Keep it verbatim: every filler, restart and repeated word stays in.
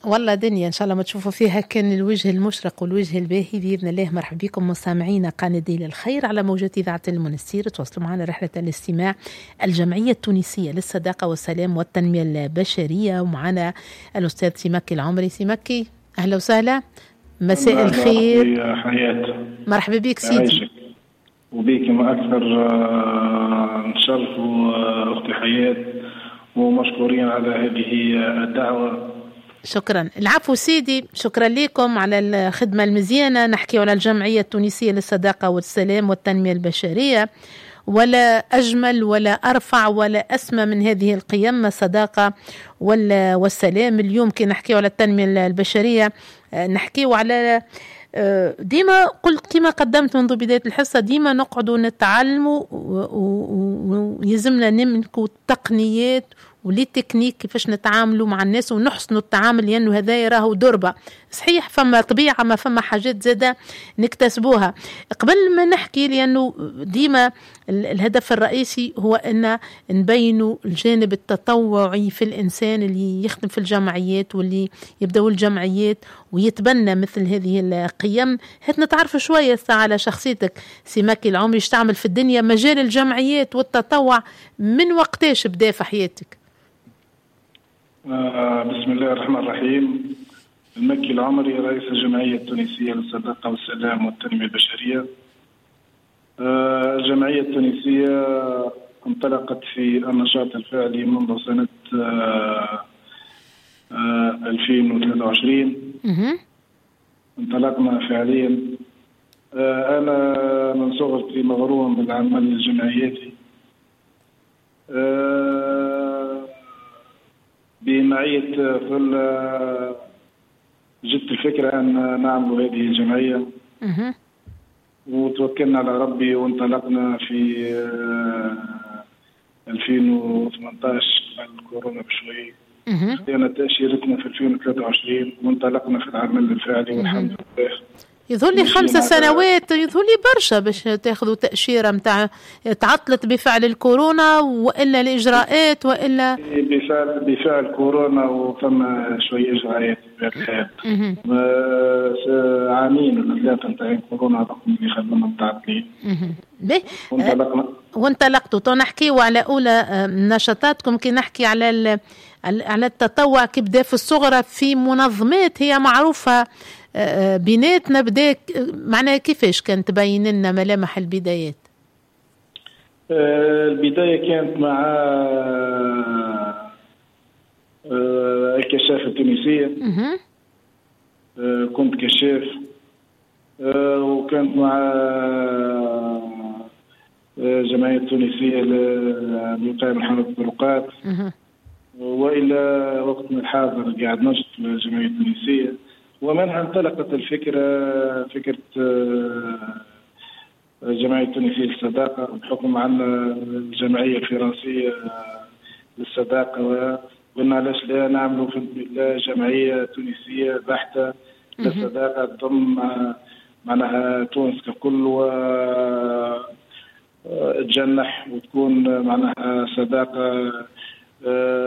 والله دنيا إن شاء الله ما تشوفوا فيها كان الوجه المشرق والوجه الباهي بإذن الله. مرحبا بكم مستمعينا قاندي للخير على موجات إذاعة المنستير. تواصلوا معنا رحلة الاستماع الجمعية التونسية للصداقة والسلام والتنمية البشرية، ومعنا الأستاذ سمكي العمري. سمكي أهلا وسهلا، مساء الخير. حياة مرحبا بك سيدي. وبيك ما أكثر نشرف أختي حياة، ومشكورين على هذه الدعوة. شكرا. العفو سيدي، شكرا لكم على الخدمة المزيانة. نحكي على الجمعية التونسية للصداقة والسلام والتنمية البشرية، ولا أجمل ولا أرفع ولا أسمى من هذه القيم، الصداقة والسلام. اليوم كي نحكي على التنمية البشرية نحكي على ديما قلت كما قدمت منذ بداية الحصة، ديما نقعدوا نتعلموا ويزمنا نملكوا التقنيات ولي تكنيك كيفاش نتعاملوا مع الناس ونحسنوا التعامل، لأنه يعني هذا يراه دربة صحيح. فما طبيعة ما فما حاجات زادة نكتسبوها. قبل ما نحكي، لأنه ديما الهدف الرئيسي هو أن نبينوا الجانب التطوعي في الإنسان اللي يخدم في الجمعيات واللي يبدأوا الجمعيات ويتبنى مثل هذه القيم. هات نتعرف شوية على شخصيتك سمكي العمري، تعمل في الدنيا مجال الجمعيات والتطوع من وقتاش بدأ في حياتك؟ آه بسم الله الرحمن الرحيم. المكي العمري، رئيس الجمعية التونسية للصداقة والسلام والتنمية البشرية. آه الجمعية التونسية انطلقت في النشاط الفعلي منذ سنة آه آه ألفين وثلاثة وعشرين. انطلقنا فعليا. آه أنا من صغري مغروم بالعمل الجمعياتي. آه بمعية كل جت الفكرة أن نعمل هذه الجمعية، وتوكلنا على ربي وانطلقنا في ألفين وثمانية عشر قبل الكورونا بشوي. بدينا تأشيرتنا في ألفين وثلاثة وعشرين وانطلقنا في العمل الفعلي والحمد لله. يظهر لي خمس سنوات، يظهر لي برشا باش تاخذوا تأشيرة متاع تعطلت بفعل الكورونا وإلا الإجراءات وإلا بفعل بفعل كورونا وفما شوية إجراءات بالحال. عامين ولا ثلاثة نتاع كورونا رقم اللي خلونا متعطلين. وانطلقنا وانطلقتوا. تو نحكيوا على أولى نشاطاتكم، كي نحكي على على التطوع كي بدا في الصغرى في منظمات هي معروفة بيناتنا، بدا معناها كيفاش كانت تبين لنا ملامح البدايات؟ البداية كانت مع الكشافة التونسية. كنت كشاف، وكانت مع الجمعية التونسية للوقاية من حملة الطرقات، وإلى وقتنا الحاضر قاعد نشط في الجمعية التونسية. ومنها انطلقت الفكرة فكرة الجمعية التونسية للصداقة بحكم عن الجمعية الفرنسية للصداقة، وقلنا علاش لا نعملوا في جمعية تونسية بحتة للصداقة تضم معناها تونس ككل وتجنح وتكون معناها صداقة